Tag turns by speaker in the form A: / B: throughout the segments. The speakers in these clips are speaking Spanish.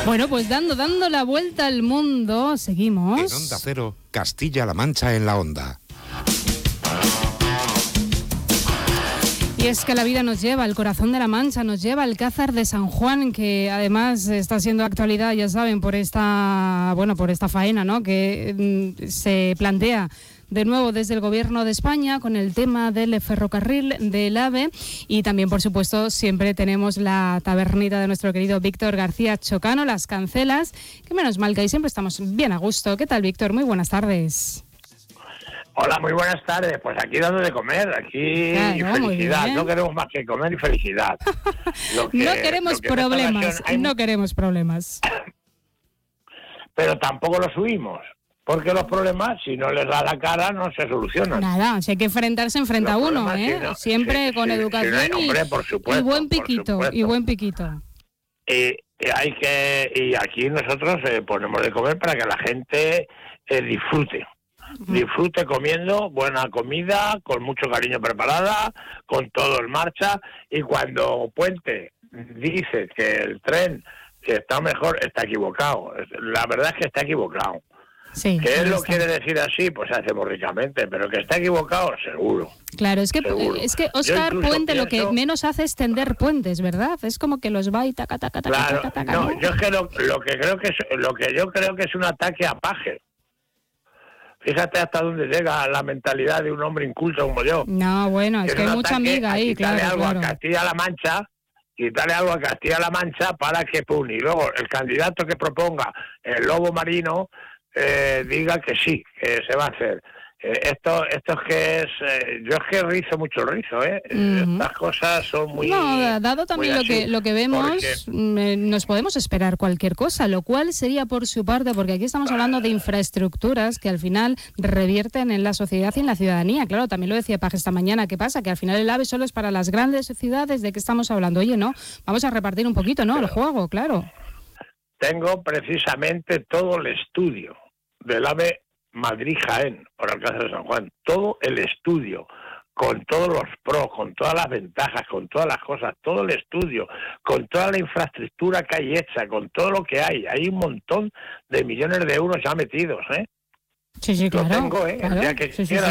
A: Bueno, pues dando la vuelta al mundo, seguimos.
B: En Onda Cero, Castilla-La Mancha en la onda.
A: Y es que la vida nos lleva al corazón de la Mancha, nos lleva al Alcázar de San Juan, que además está siendo actualidad, ya saben, por esta faena, ¿no?, que se plantea de nuevo desde el Gobierno de España con el tema del ferrocarril del AVE, y también, por supuesto, siempre tenemos la tabernita de nuestro querido Víctor García Chocano, Las Cancelas, que menos mal que ahí siempre estamos bien a gusto. ¿Qué tal, Víctor? Muy buenas tardes.
C: Hola, muy buenas tardes. Pues aquí dando de comer, aquí
A: claro,
C: felicidad. No queremos más que comer y felicidad.
A: No queremos problemas, no queremos problemas.
C: Pero tampoco los huimos, porque los problemas, si no les da la cara, no se solucionan.
A: Nada, si hay que enfrentarse, enfrenta uno, ¿eh?
C: No,
A: siempre con educación
C: por supuesto,
A: y buen piquito,
C: Y aquí nosotros ponemos de comer para que la gente disfrute comiendo buena comida, con mucho cariño preparada, con todo en marcha, y cuando Puente dice que el tren que está mejor, está equivocado. La verdad es que está equivocado.
A: Sí,
C: que él lo quiere decir así, pues hacemos ricamente, pero que está equivocado, seguro.
A: Claro, es que Óscar Puente lo que menos hace es tender puentes, ¿verdad? Es como que los va y taca.
C: No, yo es que lo que yo creo que es un ataque a Paje. Fíjate hasta dónde llega la mentalidad de un hombre inculto como yo.
A: No, bueno, es que hay mucha amiga ahí, claro.
C: Algo a Castilla-La Mancha, quitarle algo a Castilla-La Mancha para que y luego el candidato que proponga el lobo marino diga que sí, que se va a hacer. Esto es que es... yo es que rizo mucho el rizo, Estas cosas son muy...
A: No, dado también lo que vemos, porque nos podemos esperar cualquier cosa, lo cual sería por su parte, porque aquí estamos hablando de infraestructuras que al final revierten en la sociedad y en la ciudadanía. Claro, también lo decía Paje esta mañana, ¿qué pasa? Que al final el AVE solo es para las grandes ciudades. ¿De qué estamos hablando? Oye, no, vamos a repartir un poquito, ¿no? El juego, claro.
C: Tengo precisamente todo el estudio del AVE Madrid-Jaén, por Alcázar de San Juan, todo el estudio, con todos los pros, con todas las ventajas, con todas las cosas, todo el estudio, con toda la infraestructura que hay hecha, con todo lo que hay un montón de millones de euros ya metidos,
A: Sí, claro.
C: Lo tengo,
A: claro.
C: El día que quiera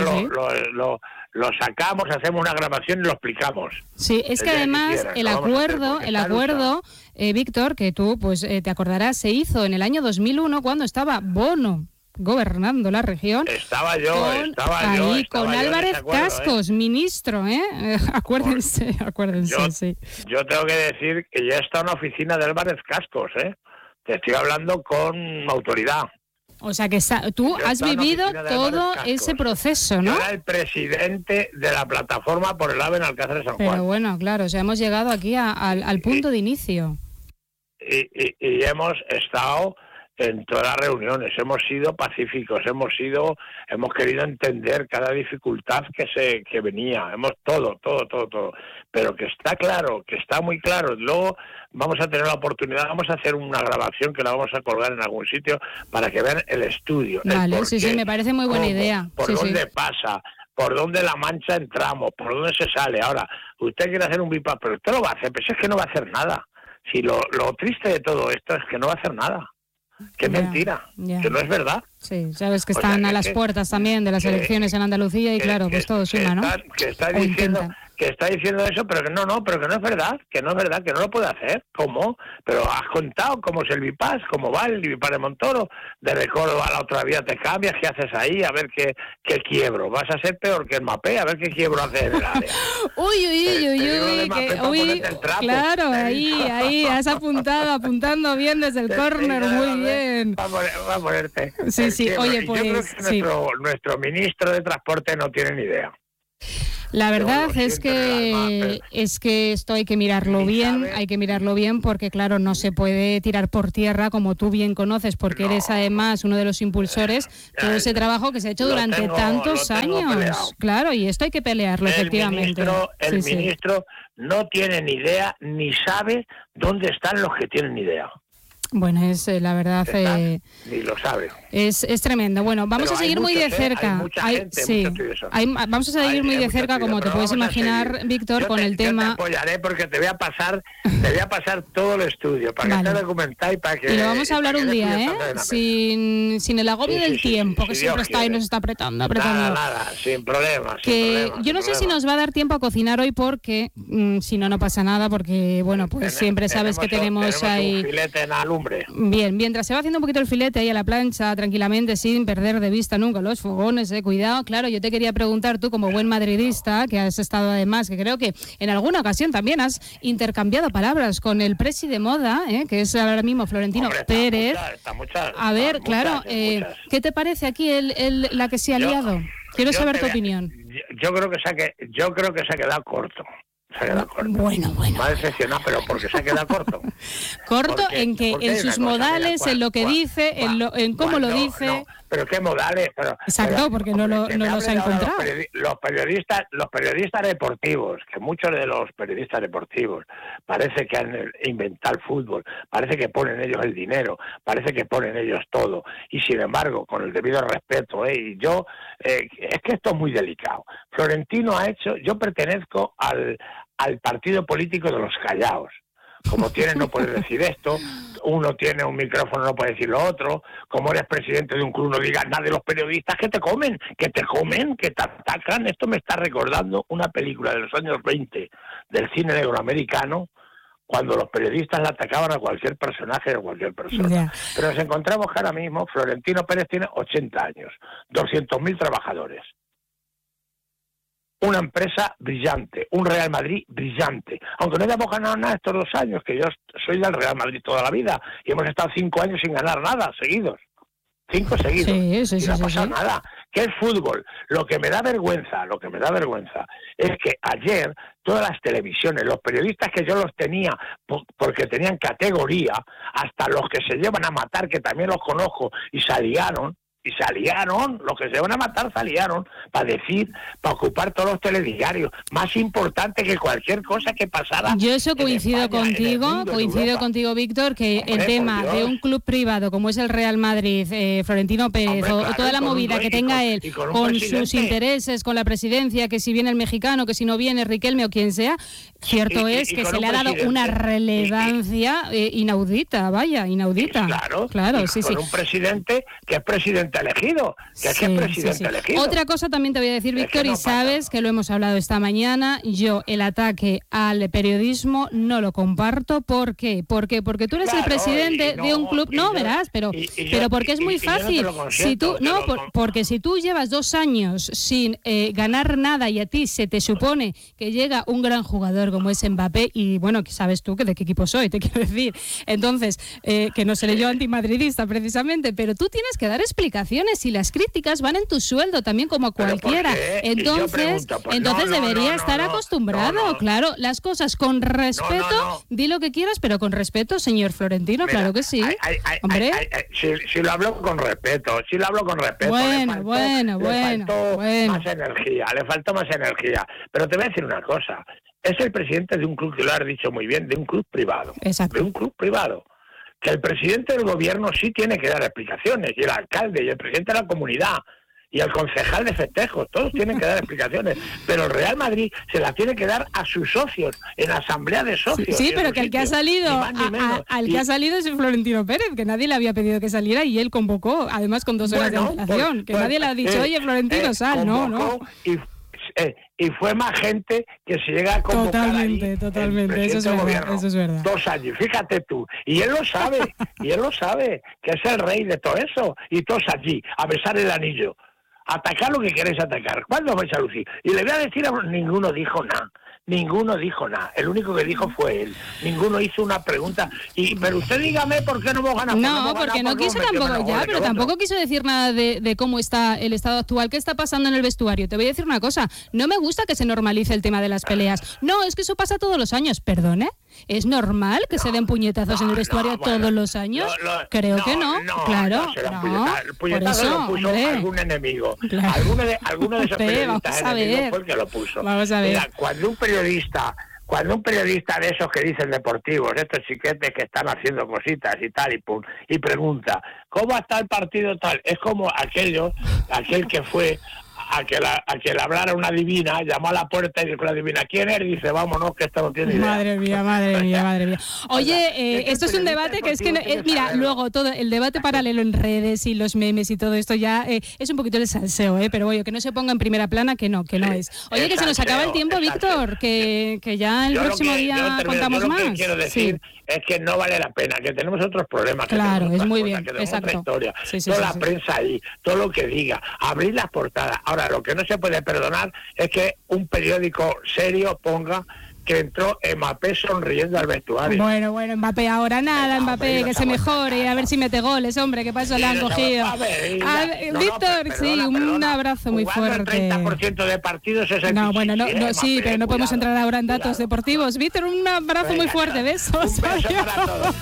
C: lo sacamos, hacemos una grabación y lo explicamos.
A: Sí, es que además el acuerdo, Víctor, que tú pues te acordarás, se hizo en el año 2001 cuando estaba Bono gobernando la región.
C: Estaba yo
A: con Álvarez Cascos, ministro, acuérdense, sí.
C: Yo tengo que decir que ya está en la oficina de Álvarez Cascos, Te estoy hablando con autoridad.
A: O sea que tú has vivido todo ese proceso, ¿no?
C: Yo era el presidente de la plataforma por el AVE en Alcázar de San Juan.
A: Pero bueno, claro, o sea, hemos llegado aquí al punto de inicio.
C: Y hemos estado en todas las reuniones, hemos sido pacíficos, hemos querido entender cada dificultad que venía, todo, pero que está claro, que está muy claro. Luego vamos a tener la oportunidad, vamos a hacer una grabación que la vamos a colgar en algún sitio para que vean el estudio.
A: Vale, sí, me parece muy buena idea.
C: Por dónde pasa, por dónde La Mancha entramos, por dónde se sale. Ahora, usted quiere hacer un bypass, pero usted lo va a hacer, pero es que no va a hacer nada. Si lo triste de todo esto es que no va a hacer nada. ¡Qué mentira! Que no es verdad.
A: Sí, sabes que están a las puertas también de las elecciones en Andalucía y claro, pues todo suma, ¿no?
C: Que está diciendo eso, pero que no es verdad, que no lo puede hacer. ¿Cómo? Pero has contado cómo es el bypass, cómo va el bypass de Montoro, de Córdoba a la otra vía te cambias, ¿qué haces ahí? A ver qué quiebro. Vas a ser peor que el MAPE, a ver qué quiebro haces en el área.
A: Uy, claro, ahí has apuntando bien desde el córner, muy bien.
C: Va a ponerte.
A: Sí, oye, pues
C: yo creo que nuestro ministro de Transporte no tiene ni idea.
A: La verdad es que esto hay que mirarlo bien, porque claro, no se puede tirar por tierra, como tú bien conoces, porque eres además uno de los impulsores, todo ese trabajo que se ha hecho durante tantos años.
C: Peleado.
A: Claro, y esto hay que pelearlo, efectivamente.
C: El ministro no tiene ni idea, ni sabe dónde están los que tienen idea.
A: Bueno, es la verdad...
C: ni lo sabe.
A: Es tremendo. Bueno, vamos a seguir muy de cerca.
C: Hay mucha gente,
A: vamos a seguir muy de cerca, como te puedes imaginar, Víctor, con el tema...
C: Yo te apoyaré porque te voy a pasar todo el estudio, para que te documentéis, para que...
A: Y lo vamos a hablar un día, sin el agobio del tiempo, que siempre está ahí, nos está apretando.
C: Nada, sin problema.
A: Yo no sé si nos va a dar tiempo a cocinar hoy, porque si no pasa nada, porque, bueno, pues siempre sabes que tenemos ahí...
C: un filete en la lumbre.
A: Bien, mientras se va haciendo un poquito el filete ahí a la plancha, tranquilamente, sin perder de vista nunca los fogones, cuidado. Claro, yo te quería preguntar, tú como buen madridista, que has estado además, que creo que en alguna ocasión también has intercambiado palabras con el presi de moda, que es ahora mismo Florentino Pérez. A ver, claro, ¿qué te parece aquí la que se ha liado? Quiero saber tu opinión.
C: Yo creo que se ha quedado corto.
A: Bueno.
C: Me ha decepcionado, pero porque se ha quedado corto.
A: En sus modales, en lo que dice, en cómo lo dice.
C: No, pero qué modales.
A: Exacto, porque no los ha encontrado.
C: Los periodistas deportivos, que muchos de los periodistas deportivos parece que han inventado el fútbol, parece que ponen ellos el dinero, parece que ponen ellos todo. Y sin embargo, con el debido respeto, es que esto es muy delicado. Florentino ha hecho, yo pertenezco al partido político de los callaos. Como tienes, no puedes decir esto, uno tiene un micrófono, no puede decir lo otro, como eres presidente de un club, no digas nada de los periodistas que te comen, que te atacan. Esto me está recordando una película de los años 20 del cine negro americano, cuando los periodistas le atacaban a cualquier personaje o cualquier persona.
A: Yeah.
C: Pero nos encontramos que ahora mismo Florentino Pérez tiene 80 años, 200.000 trabajadores. Una empresa brillante, un Real Madrid brillante. Aunque no hayamos ganado nada estos 2 años, que yo soy del Real Madrid toda la vida, y hemos estado 5 años sin ganar nada, seguidos. 5 seguidos.
A: Sí,
C: y no ha pasado nada. ¿Qué es fútbol? Lo que me da vergüenza es que ayer todas las televisiones, los periodistas que yo los tenía porque tenían categoría, hasta los que se llevan a matar, que también los conozco, y salieron, los que se van a matar salieron para ocupar todos los telediarios, más importante que cualquier cosa que pasara.
A: Yo eso coincido contigo, Víctor, que el tema de un club privado como es el Real Madrid, Florentino Pérez, o toda la movida que tenga él con sus intereses, con la presidencia, que si viene el mexicano, que si no viene Riquelme o quien sea, cierto es que se le ha dado una relevancia inaudita. Claro, sí.
C: Con un presidente que es presidente elegido, es presidente elegido.
A: Otra cosa también te voy a decir, Víctor, y sabes que lo hemos hablado esta mañana, yo el ataque al periodismo no lo comparto. ¿Por qué? Porque tú eres el presidente de un club, pero porque es muy fácil. Porque si tú llevas 2 años sin ganar nada y a ti se te supone que llega un gran jugador como es Mbappé, y bueno, sabes tú que de qué equipo soy, te quiero decir. Entonces, que no seré yo antimadridista precisamente, pero tú tienes que dar explicaciones y las críticas van en tu sueldo también como cualquiera. Entonces debería estar acostumbrado. Claro, las cosas con respeto, di lo que quieras, pero con respeto, señor Florentino. Mira, claro que sí. Hombre.
C: Si lo hablo con respeto. Bueno. Le faltó más energía. Pero te voy a decir una cosa. Es el presidente de un club, que lo has dicho muy bien, de un club privado.
A: Exacto.
C: De un club privado. Que el presidente del gobierno sí tiene que dar explicaciones, y el alcalde, y el presidente de la comunidad, y el concejal de festejos, todos tienen que dar explicaciones, pero el Real Madrid se las tiene que dar a sus socios, en asamblea de socios.
A: Sí, pero que el que ha salido, que ha salido es Florentino Pérez, que nadie le había pedido que saliera y él convocó, además con 2 horas de antelación, que nadie le ha dicho, oye, Florentino, sal, no.
C: Y fue más gente que se llega a convocar.
A: Totalmente, eso es verdad.
C: 2 años, fíjate tú. Y él lo sabe, que es el rey de todo eso. Y todos allí, a besar el anillo. Atacar lo que queréis atacar. ¿Cuándo vais a lucir? Y le voy a decir, ninguno dijo nada. El único que dijo fue él. Ninguno hizo una pregunta. Pero usted dígame por qué no hemos ganado.
A: No, porque no quiso tampoco ya, pero tampoco quiso decir nada de cómo está el estado actual. ¿Qué está pasando en el vestuario? Te voy a decir una cosa. No me gusta que se normalice el tema de las peleas. No, es que eso pasa todos los años. ¿Perdone? ¿Es normal que se den puñetazos en el vestuario todos los años? Creo que no. Claro.
C: El puñetazo lo puso algún enemigo. Claro. Alguno de esos periodistas enemigos fue el que lo puso.
A: Vamos a ver.
C: Mira, cuando un periodista cuando un periodista de esos que dicen deportivos, estos chiquetes que están haciendo cositas y tal, y pregunta, ¿cómo está el partido tal? Es como aquel que fue a que le hablara una divina, llamó a la puerta y dijo la divina, ¿quién es? Y dice, vámonos, que esto no tiene idea.
A: Madre mía. Oye, esto es un debate que es que, mira, luego todo el debate paralelo en redes y los memes y todo esto ya es un poquito de salseo, pero oye, que no se ponga en primera plana, que no es. Oye, que se nos acaba el tiempo, Víctor, que ya el próximo día contamos más.
C: Lo que quiero decir es que no vale la pena, que tenemos otros problemas.
A: Claro, es muy bien,
C: exacto. Toda la prensa ahí, todo lo que diga, abrir las portadas. Ahora, lo que no se puede perdonar es que un periódico serio ponga que entró Mbappé sonriendo al vestuario.
A: Bueno, Mbappé ahora nada, Mbappé, que se mejore, a ver si mete goles, hombre, que para eso le han cogido. Víctor, un abrazo muy fuerte.
C: El 30% de partidos es el
A: sí, pero no podemos entrar ahora en datos deportivos. Víctor, un abrazo muy fuerte, besos.
C: Un beso para todos.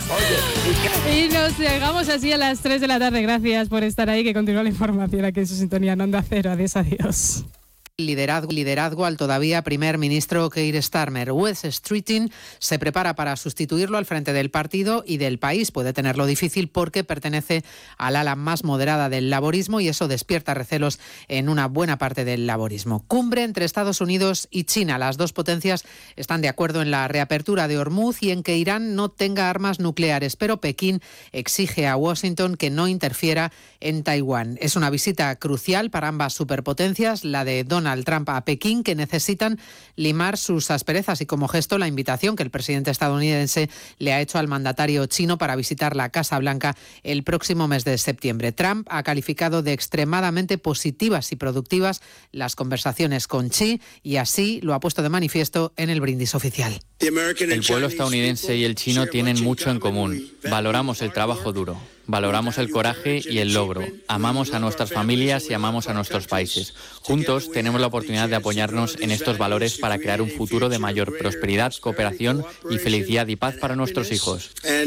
A: Y nos llegamos así a las 3 de la tarde. Gracias por estar ahí, que continúa la información aquí en su sintonía en Onda Cero. Adiós.
D: Liderazgo al todavía primer ministro Keir Starmer. West Streeting se prepara para sustituirlo al frente del partido y del país. Puede tenerlo difícil porque pertenece al ala más moderada del laborismo y eso despierta recelos en una buena parte del laborismo. Cumbre entre Estados Unidos y China. Las dos potencias están de acuerdo en la reapertura de Hormuz y en que Irán no tenga armas nucleares, pero Pekín exige a Washington que no interfiera en Taiwán. Es una visita crucial para ambas superpotencias, la de Donald Trump a Pekín, que necesitan limar sus asperezas y como gesto la invitación que el presidente estadounidense le ha hecho al mandatario chino para visitar la Casa Blanca el próximo mes de septiembre. Trump ha calificado de extremadamente positivas y productivas las conversaciones con Xi y así lo ha puesto de manifiesto en el brindis oficial.
E: El pueblo estadounidense y el chino tienen mucho en común. Valoramos el trabajo duro. Valoramos el coraje y el logro. Amamos a nuestras familias y amamos a nuestros países. Juntos tenemos la oportunidad de apoyarnos en estos valores para crear un futuro de mayor prosperidad, cooperación y felicidad y paz para nuestros hijos.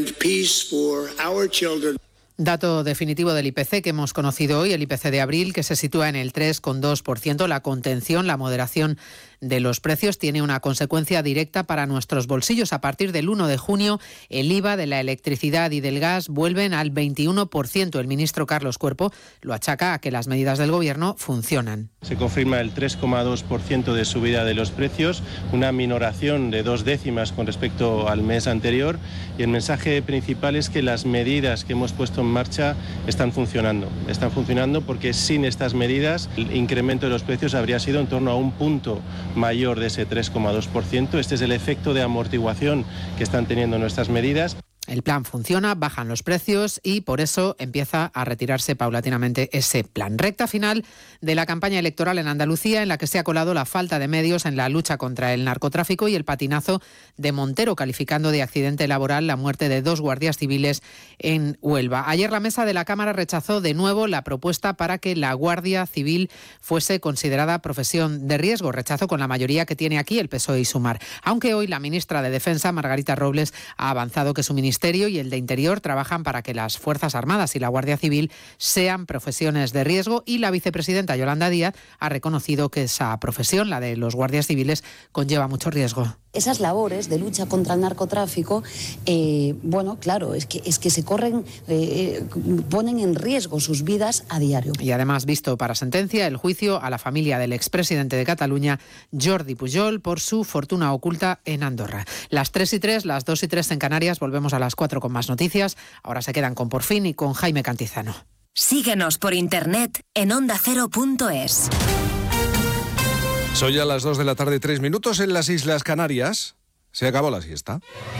D: Dato definitivo del IPC que hemos conocido hoy, el IPC de abril, que se sitúa en el 3,2%. La contención, la moderación de los precios tiene una consecuencia directa para nuestros bolsillos. A partir del 1 de junio, el IVA de la electricidad y del gas vuelven al 21%. El ministro Carlos Cuerpo lo achaca a que las medidas del Gobierno funcionan.
F: Se confirma el 3,2% de subida de los precios, una minoración de 2 décimas con respecto al mes anterior, y el mensaje principal es que las medidas que hemos puesto en marcha están funcionando. Están funcionando porque sin estas medidas el incremento de los precios habría sido en torno a un punto mayor de ese 3,2%. Este es el efecto de amortiguación que están teniendo nuestras medidas.
D: El plan funciona, bajan los precios y por eso empieza a retirarse paulatinamente ese plan. Recta final de la campaña electoral en Andalucía, en la que se ha colado la falta de medios en la lucha contra el narcotráfico y el patinazo de Montero, calificando de accidente laboral la muerte de 2 guardias civiles en Huelva. Ayer la mesa de la Cámara rechazó de nuevo la propuesta para que la Guardia Civil fuese considerada profesión de riesgo. Rechazo con la mayoría que tiene aquí el PSOE y Sumar. Aunque hoy la ministra de Defensa, Margarita Robles, ha avanzado que su ministerio y el de Interior trabajan para que las Fuerzas Armadas y la Guardia Civil sean profesiones de riesgo y la vicepresidenta Yolanda Díaz ha reconocido que esa profesión, la de los guardias civiles, conlleva mucho riesgo.
G: Esas labores de lucha contra el narcotráfico, claro, es que se corren, ponen en riesgo sus vidas a diario.
D: Y además visto para sentencia el juicio a la familia del expresidente de Cataluña, Jordi Pujol, por su fortuna oculta en Andorra. Las 3:03, las 2:03 en Canarias, volvemos a las 4 con más noticias. Ahora se quedan con Por Fin y con Jaime Cantizano.
H: Síguenos por internet en ondacero.es.
I: Son ya las 2 de la tarde, 3 minutos en las Islas Canarias. Se acabó la siesta.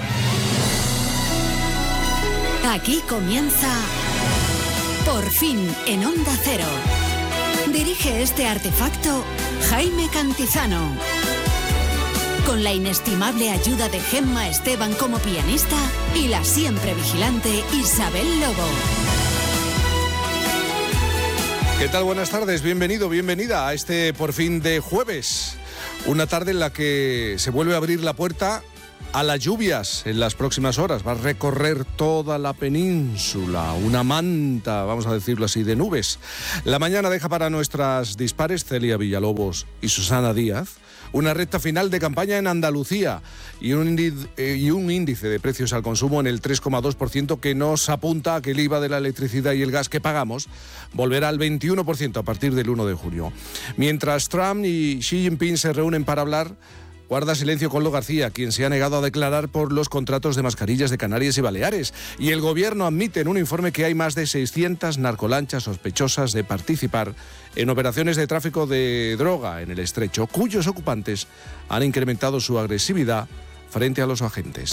H: Aquí comienza Por Fin en Onda Cero. Dirige este artefacto Jaime Cantizano. Con la inestimable ayuda de Gemma Esteban como pianista y la siempre vigilante Isabel Lobo.
I: ¿Qué tal? Buenas tardes, bienvenido, bienvenida a este Por Fin de jueves. Una tarde en la que se vuelve a abrir la puerta a las lluvias en las próximas horas. Va a recorrer toda la península una manta, vamos a decirlo así, de nubes. La mañana deja para nuestras dispares Celia Villalobos y Susana Díaz una recta final de campaña en Andalucía y un índice de precios al consumo en el 3,2% que nos apunta a que el IVA de la electricidad y el gas que pagamos volverá al 21% a partir del 1 de junio. Mientras Trump y Xi Jinping se reúnen para hablar, guarda silencio Koldo García, quien se ha negado a declarar por los contratos de mascarillas de Canarias y Baleares. Y el gobierno admite en un informe que hay más de 600 narcolanchas sospechosas de participar en operaciones de tráfico de droga en el estrecho, cuyos ocupantes han incrementado su agresividad frente a los agentes.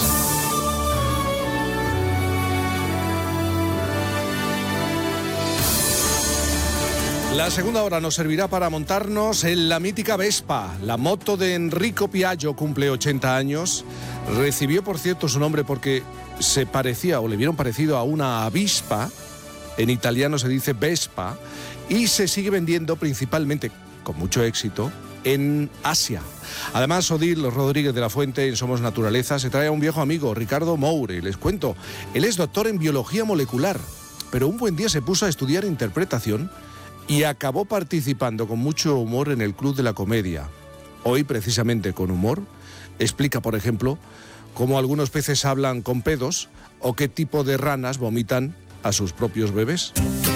I: La segunda hora nos servirá para montarnos en la mítica Vespa. La moto de Enrico Piaggio cumple 80 años. Recibió, por cierto, su nombre porque se parecía o le vieron parecido a una avispa. En italiano se dice Vespa. Y se sigue vendiendo principalmente, con mucho éxito, en Asia. Además, Odil Rodríguez de la Fuente, en Somos Naturaleza, se trae a un viejo amigo, Ricardo Moure. Les cuento, él es doctor en biología molecular, pero un buen día se puso a estudiar interpretación y acabó participando con mucho humor en el Club de la Comedia. Hoy, precisamente con humor, explica, por ejemplo, cómo algunos peces hablan con pedos o qué tipo de ranas vomitan a sus propios bebés.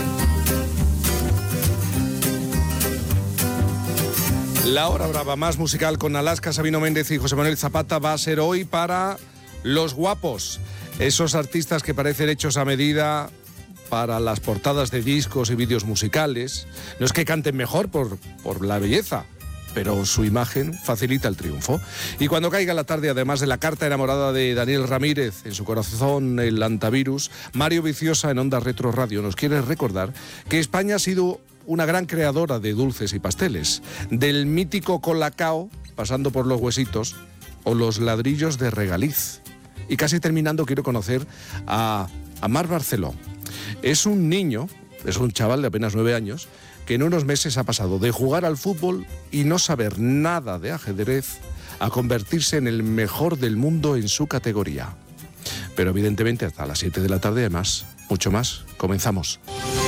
I: La hora brava más musical con Alaska, Sabino Méndez y José Manuel Zapata va a ser hoy para Los Guapos, esos artistas que parecen hechos a medida para las portadas de discos y vídeos musicales. No es que canten mejor por la belleza, pero su imagen facilita el triunfo. Y cuando caiga la tarde, además de la carta enamorada de Daniel Ramírez, en su corazón el antivirus, Mario Viciosa en Onda Retro Radio nos quiere recordar que España ha sido una gran creadora de dulces y pasteles, del mítico colacao, pasando por los huesitos, o los ladrillos de regaliz. Y casi terminando, quiero conocer a Marc Barceló. Es un niño, es un chaval de apenas 9 años, que en unos meses ha pasado de jugar al fútbol y no saber nada de ajedrez a convertirse en el mejor del mundo en su categoría. Pero evidentemente hasta las 7 de la tarde, además, mucho más. Comenzamos.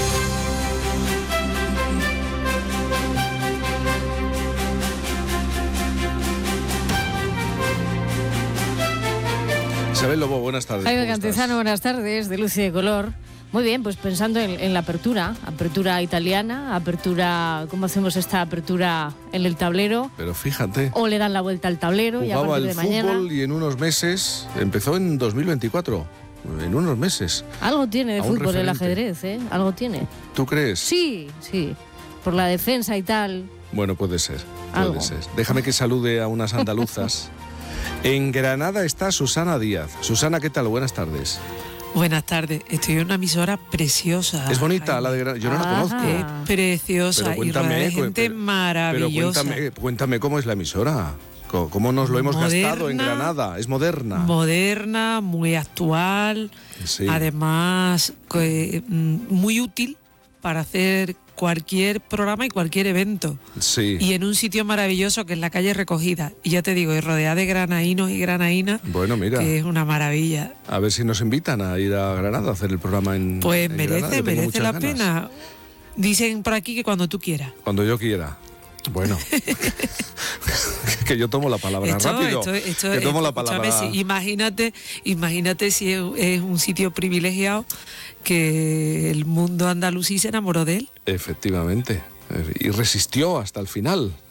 I: Isabel Lobo, buenas tardes.
J: Jaime Cantizano, buenas tardes, de luz y de color. Muy bien, pues pensando en la apertura italiana, ¿cómo hacemos esta apertura en el tablero?
I: Pero fíjate.
J: O le dan la vuelta al tablero y a partir de mañana.
I: Jugaba al fútbol y en unos meses, empezó en 2024, en unos meses.
J: Algo tiene de fútbol el ajedrez, ¿eh? Algo tiene.
I: ¿Tú crees?
J: Sí, por la defensa y tal.
I: Bueno, puede ser. Déjame que salude a unas andaluzas. En Granada está Susana Díaz. Susana, ¿qué tal? Buenas tardes.
K: Buenas tardes, estoy en una emisora preciosa.
I: Es bonita, Jaime. La de Granada, yo no la conozco.
K: Es preciosa y rodeada de gente maravillosa.
I: Pero cuéntame cómo es la emisora, cómo nos lo hemos gastado en Granada. Es moderna.
K: Moderna, muy actual, sí. Además muy útil para hacer cualquier programa y cualquier evento.
I: Sí.
K: Y en un sitio maravilloso que es la calle Recogida. Y ya te digo, y rodeada de granaínos y granainas.
I: Bueno, mira.
K: Que es una maravilla.
I: A ver si nos invitan a ir a Granada a hacer el programa en
K: Pues
I: en
K: merece la pena. Dicen por aquí que cuando tú quieras.
I: Cuando yo quiera. Bueno. Que yo tomo la palabra rápido. Que tomo la palabra.
K: Sí, imagínate si es un sitio privilegiado que el mundo andalusí se enamoró de él.
I: Efectivamente. Y resistió hasta el final.